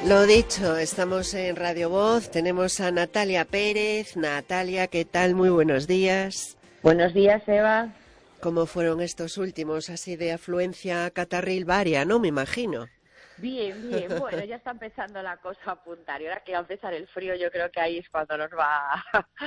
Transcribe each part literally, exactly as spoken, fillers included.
Lo dicho, estamos en Radio Voz, tenemos a Natalia Pérez. Natalia, ¿qué tal? Muy buenos días. Buenos días, Eva. ¿Cómo fueron estos últimos, así de afluencia catarril varia, no? Me imagino. Bien, bien. Bueno, ya está empezando la cosa a apuntar. Y ahora que va a empezar el frío, yo creo que ahí es cuando nos va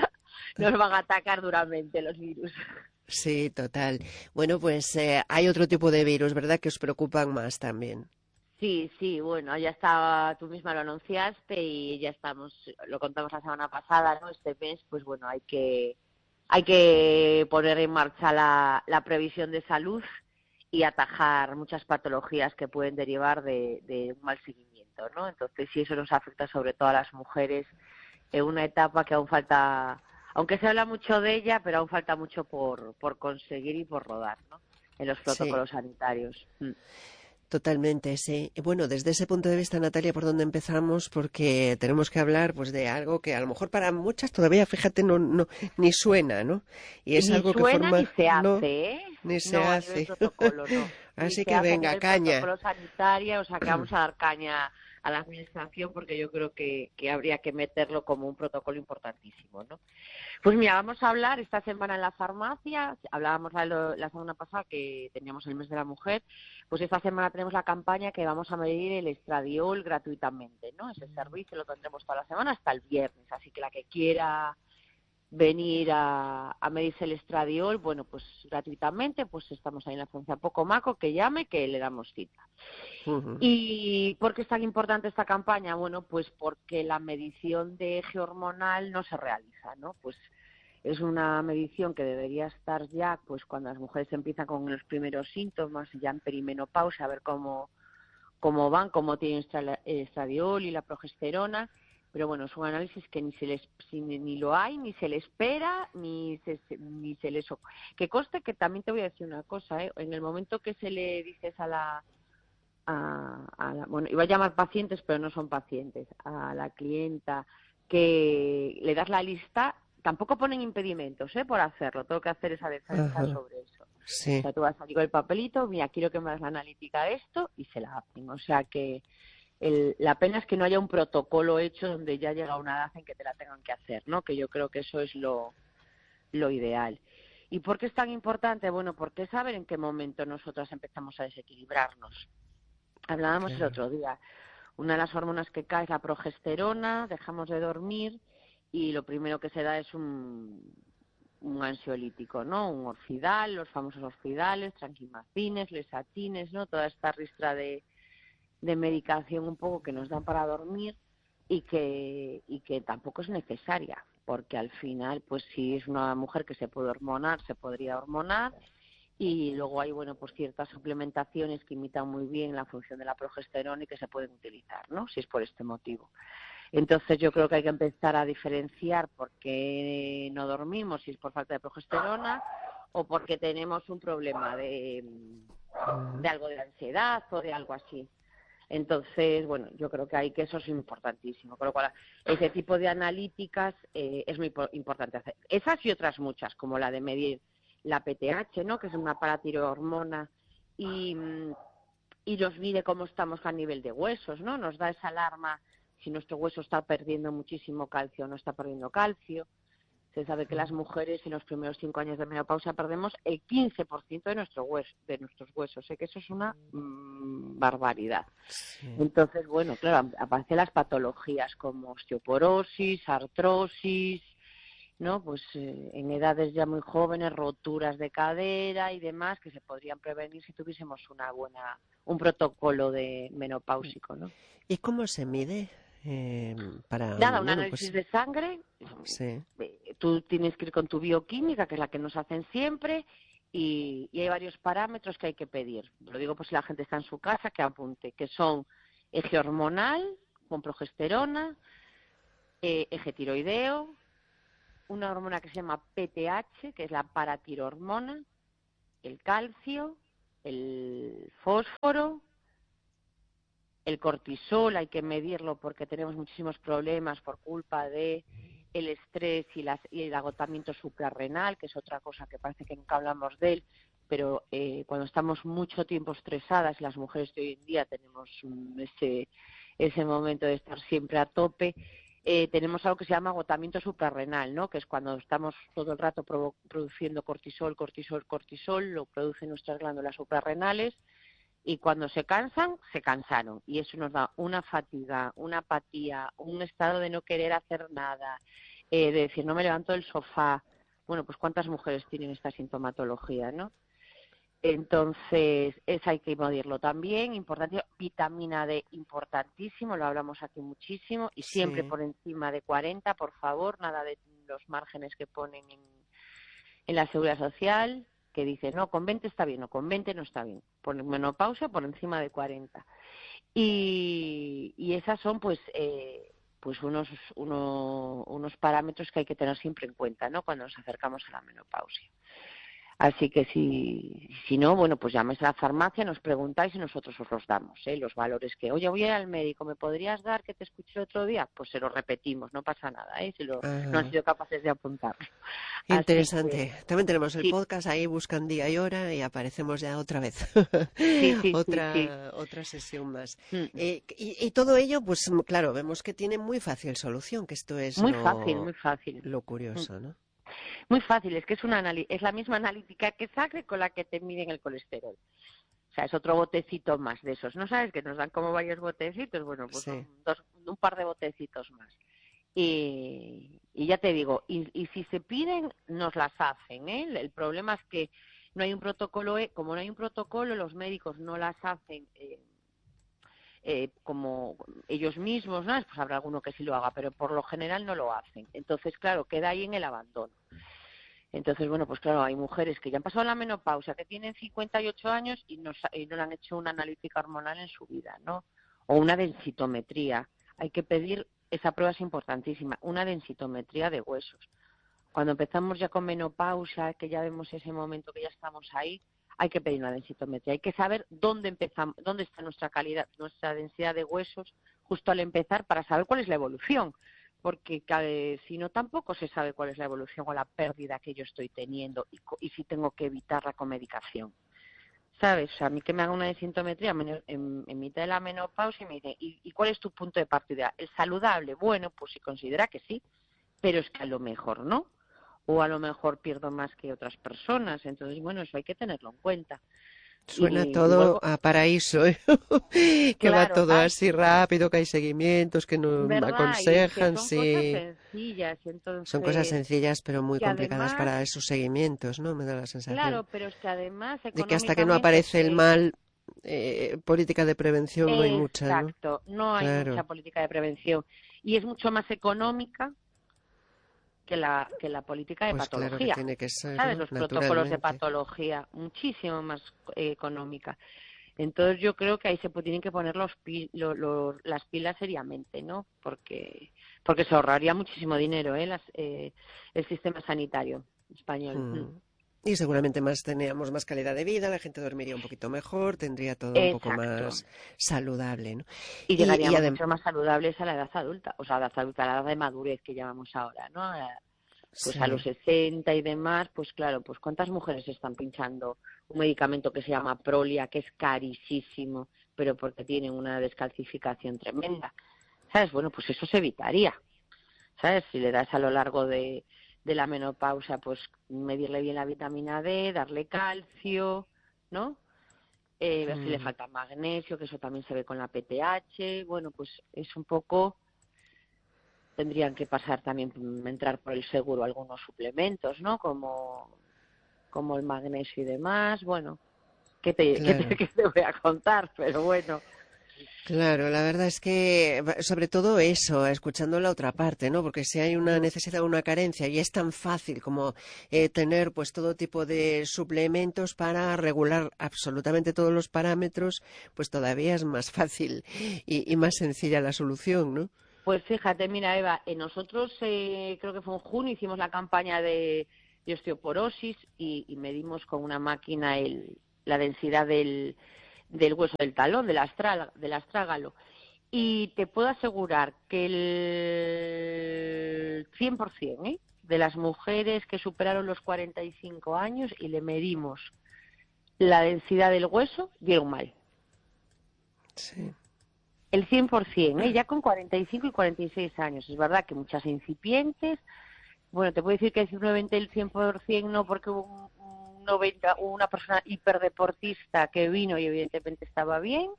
nos van a atacar duramente los virus. Sí, total. Bueno, pues eh, hay otro tipo de virus, ¿verdad?, que os preocupan más también. Sí, sí, bueno, ya estaba, tú misma lo anunciaste y ya estamos, lo contamos la semana pasada, ¿no? Este mes, pues bueno, hay que hay que poner en marcha la, la previsión de salud y atajar muchas patologías que pueden derivar de, de un mal seguimiento, ¿no? Entonces, sí, eso nos afecta sobre todo a las mujeres en una etapa que aún falta, aunque se habla mucho de ella, pero aún falta mucho por, por conseguir y por rodar, ¿no? En los Sí, protocolos sanitarios. Mm. totalmente, sí. Y bueno, desde ese punto de vista, Natalia, ¿por dónde empezamos? Porque tenemos que hablar, pues, de algo que a lo mejor para muchas todavía, fíjate, no, no, ni suena, ¿no? Y Y es ni algo que suena ni forma, se no, hace, ¿eh? ni se No, a nivel hace. protocolo, no. Ni Así se que hace a venga, nivel caña. protocolo sanitario, o sea que vamos a dar caña a la administración porque yo creo que, que habría que meterlo como un protocolo importantísimo, ¿no? Pues mira, vamos a hablar esta semana en la farmacia, hablábamos la, la semana pasada que teníamos el mes de la mujer, pues esta semana tenemos la campaña que vamos a medir el estradiol gratuitamente, ¿no? Ese servicio lo tendremos toda la semana hasta el viernes, así que la que quiera venir a, a medirse el estradiol, bueno, pues gratuitamente, pues estamos ahí en la farmacia Pocomaco, que llame, que le damos cita. Ujú. ¿Y por qué es tan importante esta campaña? Bueno, pues porque la medición de eje hormonal no se realiza, ¿no? Pues es una medición que debería estar ya, pues cuando las mujeres empiezan con los primeros síntomas, ya en perimenopausia, a ver cómo, cómo van, cómo tienen el estradiol y la progesterona. Pero bueno, es un análisis que ni se les si, ni lo hay, ni se le espera, ni se, ni se les... Que conste que también te voy a decir una cosa, ¿eh? En el momento que se le dices a la... A, a la bueno, iba a llamar pacientes, pero no son pacientes, a la clienta, que le das la lista, tampoco ponen impedimentos, ¿eh? Por hacerlo, tengo que hacer esa defensa Ajá, sobre eso. O sí. sea, tú vas a salir con el papelito, mira, quiero que me das la analítica de esto, y se la hacen. O sea que el, la pena es que no haya un protocolo hecho donde ya llega una edad en que te la tengan que hacer, ¿no? Que yo creo que eso es lo, lo ideal. ¿Y por qué es tan importante? Bueno, porque saber en qué momento nosotras empezamos a desequilibrarnos. Hablábamos el Claro. otro día, una de las hormonas que cae es la progesterona, dejamos de dormir y lo primero que se da es un, un ansiolítico, ¿no? Un orfidal, los famosos orfidales, tranquimacines, lesatines, ¿no? Toda esta ristra de de medicación un poco que nos dan para dormir y que y que tampoco es necesaria, porque al final, pues si es una mujer que se puede hormonar, se podría hormonar, y luego hay, bueno, pues ciertas suplementaciones que imitan muy bien la función de la progesterona y que se pueden utilizar, ¿no? Si es por este motivo. Entonces yo creo que hay que empezar a diferenciar por qué no dormimos, si es por falta de progesterona o porque tenemos un problema de, de Ujú. algo de ansiedad o de algo así. Entonces, bueno, yo creo que hay que eso es importantísimo. Con lo cual, ese tipo de analíticas eh, es muy importante hacer. Esas y otras muchas, como la de medir la P T H, ¿no? Que es una paratirohormona y, y nos mide cómo estamos a nivel de huesos, ¿no? Nos da esa alarma si nuestro hueso está perdiendo muchísimo calcio o no está perdiendo calcio. Se sabe que las mujeres en los primeros cinco años de menopausia perdemos el quince por ciento de, nuestro hueso, de nuestros huesos. Sé que eso es una mmm, barbaridad. Sí. Entonces, bueno, claro, aparecen las patologías como osteoporosis, artrosis, ¿no? Pues eh, en edades ya muy jóvenes, roturas de cadera y demás que se podrían prevenir si tuviésemos una buena, un protocolo de menopáusico, ¿no? ¿Y cómo se mide? Eh, para, Nada, un bueno, análisis pues de sangre, sí. eh, tú tienes que ir con tu bioquímica, que es la que nos hacen siempre, y, y hay varios parámetros que hay que pedir. Lo digo pues si la gente está en su casa, que apunte, que son eje hormonal, con progesterona, eh, eje tiroideo, una hormona que se llama P T H, que es la paratirohormona, el calcio, el fósforo, el cortisol, hay que medirlo porque tenemos muchísimos problemas por culpa de el estrés y, las, y el agotamiento suprarrenal, que es otra cosa que parece que nunca hablamos de él, pero eh, cuando estamos mucho tiempo estresadas, las mujeres de hoy en día tenemos um, ese, ese momento de estar siempre a tope. Eh, tenemos algo que se llama agotamiento suprarrenal, ¿no? Que es cuando estamos todo el rato produ- produciendo cortisol, cortisol, cortisol, lo producen nuestras glándulas suprarrenales, y cuando se cansan, se cansaron. Y eso nos da una fatiga, una apatía, un estado de no querer hacer nada, eh, de decir, no me levanto del sofá. Bueno, pues ¿cuántas mujeres tienen esta sintomatología, no? Entonces, eso hay que medirlo también. Importante, vitamina D, importantísimo, lo hablamos aquí muchísimo, y siempre Sí. por encima de cuarenta, por favor, nada de los márgenes que ponen en, en la Seguridad Social, que dice, no, con veinte está bien, o con veinte no está bien. Por menopausia, por encima de cuarenta. Y, y esas son, pues, eh, pues unos, uno, unos parámetros que hay que tener siempre en cuenta, ¿no?, cuando nos acercamos a la menopausia. Así que si, si no, bueno, pues llamáis a la farmacia, nos preguntáis y nosotros os los damos, ¿eh? Los valores que, oye, voy a ir al médico, ¿me podrías dar que te escuché el otro día? Pues se lo repetimos, no pasa nada, ¿eh? Si lo, no han Ajá. sido capaces de apuntarlo. Así Interesante. que, También tenemos el sí, podcast, ahí buscan día y hora y aparecemos ya otra vez. sí, sí, sí, sí. Otra, otra sesión más. Mm. Eh, y, y todo ello, pues mm, claro, vemos que tiene muy fácil solución, que esto es Muy fácil, muy lo, fácil. lo Mm. curioso, ¿no? Muy fácil, es que es, una anali- es la misma analítica que sangre con la que te miden el colesterol. O sea, es otro botecito más de esos. ¿No sabes que nos dan como varios botecitos? Bueno, pues Sí. son dos, un par de botecitos más. Y, y ya te digo, y, y si se piden, nos las hacen, ¿eh? El, el problema es que no hay un protocolo, eh, como no hay un protocolo, los médicos no las hacen eh, eh, como ellos mismos, ¿no? Pues habrá alguno que sí lo haga, pero por lo general no lo hacen. Entonces, claro, queda ahí en el abandono. Entonces, bueno, pues claro, hay mujeres que ya han pasado la menopausia, que tienen cincuenta y ocho años y no, sa- y no le han hecho una analítica hormonal en su vida, ¿no? O una densitometría. Hay que pedir, esa prueba es importantísima, una densitometría de huesos. Cuando empezamos ya con menopausia, que ya vemos ese momento que ya estamos ahí, hay que pedir una densitometría. Hay que saber dónde empezamos, dónde está nuestra calidad, nuestra densidad de huesos justo al empezar para saber cuál es la evolución. Porque eh, si no, tampoco se sabe cuál es la evolución o la pérdida que yo estoy teniendo y, y si tengo que evitarla con medicación. ¿Sabes? O sea, a mí que me haga una densitometría en, en, en mitad de la menopausia y me dice, ¿y, ¿y cuál es tu punto de partida? ¿El saludable? Bueno, pues si considera que sí, pero es que a lo mejor no. O a lo mejor pierdo más que otras personas. Entonces, bueno, eso hay que tenerlo en cuenta. Suena Y, y todo luego, a paraíso, ¿eh? Que va claro, todo ay, así rápido, que hay seguimientos, que nos ¿verdad? Y es que aconsejan, son cosas sí. sencillas. Son cosas Entonces, sencillas, pero y muy que complicadas además, para esos seguimientos, ¿no? Me da la sensación claro, pero es que además de que hasta que no económicamente aparece el se... mal, eh, política de prevención no hay mucha, ¿no? Exacto, no hay mucha Claro, política de prevención. Y es mucho más económica que la, que la política de pues claro que patología. tiene que ser, ¿Sabes? ¿no? Los protocolos de Naturalmente. patología, muchísimo más eh, económica. Entonces yo creo que ahí se tienen que poner los pi, lo, lo, las pilas seriamente, ¿no? Porque porque se ahorraría muchísimo dinero, ¿eh? Las, eh el sistema sanitario español. Hmm. Y seguramente más teníamos más calidad de vida, la gente dormiría un poquito mejor, tendría todo un poco Exacto. más saludable, ¿no? Y Y, y llegaríamos además, mucho más saludables a la edad adulta, o sea, a la edad adulta, a la edad de madurez que llamamos ahora, ¿no? Pues a los sí, sesenta y demás, pues claro, pues cuántas mujeres están pinchando un medicamento que se llama Prolia, que es carísimo, pero porque tiene una descalcificación tremenda. ¿Sabes? Bueno, pues eso se evitaría. ¿Sabes? Si le das a lo largo de, de la menopausia, pues medirle bien la vitamina D, darle calcio, ¿no? Eh, ver si le hmm, falta magnesio, que eso también se ve con la P T H. Bueno, pues es un poco, tendrían que pasar también, entrar por el seguro algunos suplementos, ¿no? Como, como el magnesio y demás. Bueno, ¿qué te, qué te, claro. qué te voy a contar? Pero bueno, Claro, la verdad es que, va- sobre todo eso, escuchando la otra parte, ¿no? Porque si hay una necesidad o una carencia y es tan fácil como eh, tener pues todo tipo de suplementos para regular absolutamente todos los parámetros, pues todavía es más fácil y, y más sencilla la solución, ¿no? pues fíjate, mira, Eva, eh, nosotros eh, creo que fue en junio, hicimos la campaña de, de osteoporosis y, y medimos con una máquina el, la densidad del, del hueso del talón, del, astral, del astrágalo. Y te puedo asegurar que el cien por ciento, ¿eh?, de las mujeres que superaron los cuarenta y cinco años y le medimos la densidad del hueso, dieron mal. Sí. El cien por ciento, ¿eh? Ya con cuarenta y cinco y cuarenta y seis años. Es verdad que muchas incipientes. Bueno, te puedo decir que simplemente el cien por ciento no, porque hubo un, un noventa, una persona hiperdeportista que vino y evidentemente estaba bien,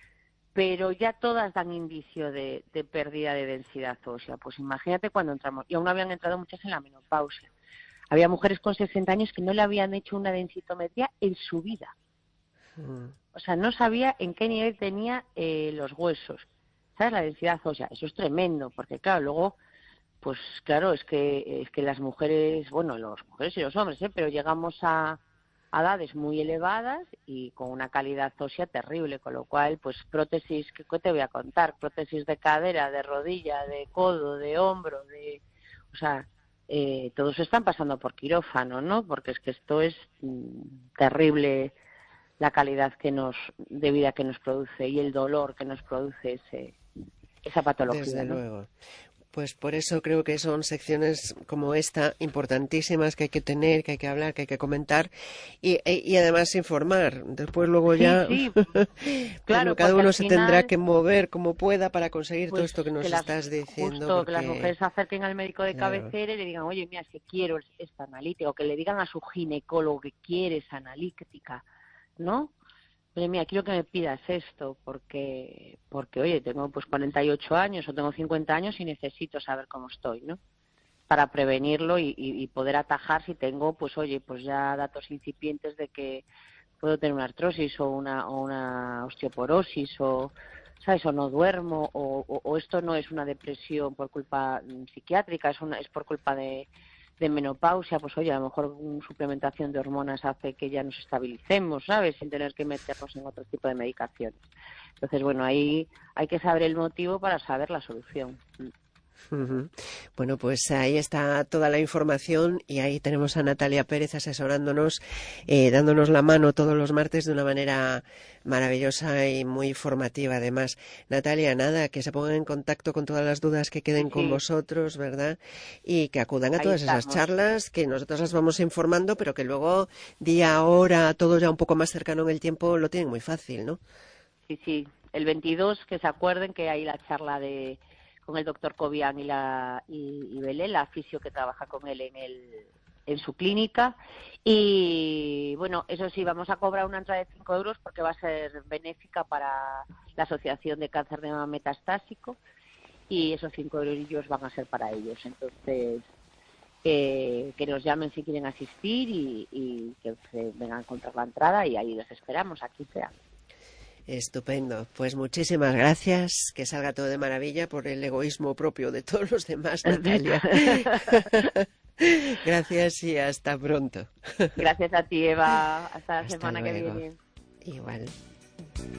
pero ya todas dan indicio de, de pérdida de densidad ósea. Pues imagínate cuando entramos, y aún habían entrado muchas en la menopausia. Había mujeres con sesenta años que no le habían hecho una densitometría en su vida. Mm. O sea, no sabía en qué nivel tenía eh, los huesos, ¿sabes? La densidad ósea. Eso es tremendo, porque claro, luego, pues claro, es que es que las mujeres, bueno, las mujeres y los hombres, ¿eh? Pero llegamos a, a edades muy elevadas y con una calidad ósea terrible, con lo cual, pues prótesis, ¿qué te voy a contar? Prótesis de cadera, de rodilla, de codo, de hombro, de, o sea, eh, todos están pasando por quirófano, ¿no? Porque es que esto es mm, terrible, la calidad que nos de vida que nos produce y el dolor que nos produce ese, esa patología. Desde ¿no? luego. Pues por eso creo que son secciones como esta importantísimas que hay que tener, que hay que hablar, que hay que comentar y, y además informar. Después luego sí, ya sí. Claro, bueno, cada uno se final, tendrá que mover como pueda para conseguir pues, todo esto que nos que las, estás diciendo. Justo, porque... que las mujeres se acerquen al médico de claro. cabecera y le digan, oye, mira, si quiero esta analítica, o que le digan a su ginecólogo que quiere esa analítica, ¿no? Oye, mira, quiero que me pidas esto, porque, porque oye, tengo pues cuarenta y ocho años o tengo cincuenta años y necesito saber cómo estoy, ¿no? Para prevenirlo y, y, y poder atajar si tengo, pues oye, pues ya datos incipientes de que puedo tener una artrosis o una, o una osteoporosis o, ¿sabes? O no duermo o, o, o esto no es una depresión por culpa psiquiátrica, es, una, es por culpa de... de menopausia, pues oye, a lo mejor una suplementación de hormonas hace que ya nos estabilicemos, ¿sabes? Sin tener que meternos en otro tipo de medicaciones. Entonces, bueno, ahí hay que saber el motivo para saber la solución. Uh-huh. Bueno, pues ahí está toda la información y ahí tenemos a Natalia Pérez asesorándonos, eh, dándonos la mano todos los martes de una manera maravillosa y muy formativa además. Natalia, nada, que se pongan en contacto con todas las dudas que queden sí. con vosotros, ¿verdad? Y que acudan a ahí todas estamos. Esas charlas que nosotros las vamos informando, pero que luego día, hora, todo ya un poco más cercano en el tiempo lo tienen muy fácil, ¿no? Sí, sí. El veintidós, que se acuerden que hay la charla de con el doctor Cobian y la y, y Belén, la fisio que trabaja con él en el en su clínica. Y bueno, eso sí, vamos a cobrar una entrada de cinco euros porque va a ser benéfica para la Asociación de Cáncer de Mama Metastásico y esos cinco euros van a ser para ellos. Entonces, eh, que nos llamen si quieren asistir y, y que se vengan a encontrar la entrada y ahí los esperamos, aquí sea. Estupendo. Pues muchísimas gracias. Que salga todo de maravilla por el egoísmo propio de todos los demás, Natalia. Gracias y hasta pronto. Gracias a ti, Eva. Hasta la hasta semana luego. que viene. Igual.